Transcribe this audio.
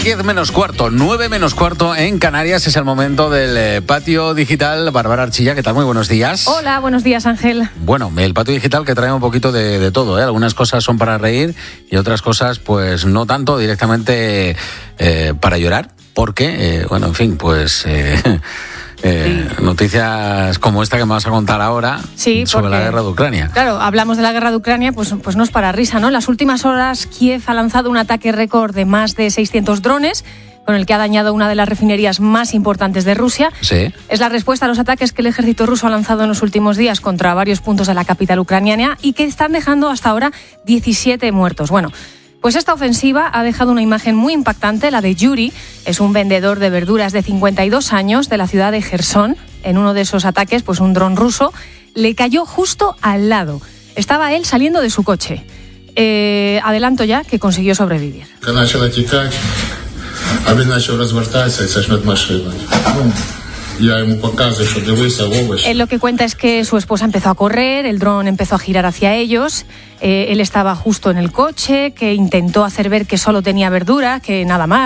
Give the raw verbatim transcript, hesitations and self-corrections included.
diez menos cuarto, nueve menos cuarto en Canarias. Es el momento del eh, patio digital. Bárbara Archilla, ¿qué tal? Muy buenos días. Hola, buenos días, Ángel. Bueno, el patio digital que trae un poquito de, de todo, ¿eh? Algunas cosas son para reír y otras cosas, pues no tanto, directamente eh, para llorar. Porque, eh, bueno, en fin, pues... Eh, Eh, sí. Noticias como esta que me vas a contar ahora, sí, sobre porque, la guerra de Ucrania. Claro, hablamos de la guerra de Ucrania, pues, pues no es para risa, ¿no? En las últimas horas, Kiev ha lanzado un ataque récord de más de seiscientos drones, con el que ha dañado una de las refinerías más importantes de Rusia. Sí. Es la respuesta a los ataques que el ejército ruso ha lanzado en los últimos días contra varios puntos de la capital ucraniana y que están dejando hasta ahora diecisiete muertos. Bueno, pues esta ofensiva ha dejado una imagen muy impactante, la de Yuri. Es un vendedor de verduras de cincuenta y dos años de la ciudad de Jersón. En uno de esos ataques, pues un dron ruso le cayó justo al lado. Estaba él saliendo de su coche. Eh, adelanto ya que consiguió sobrevivir. Él lo que cuenta es que su esposa empezó a correr, el dron empezó a girar hacia ellos, eh, él estaba justo en el coche, que intentó hacer ver que solo tenía verdura, que nada más.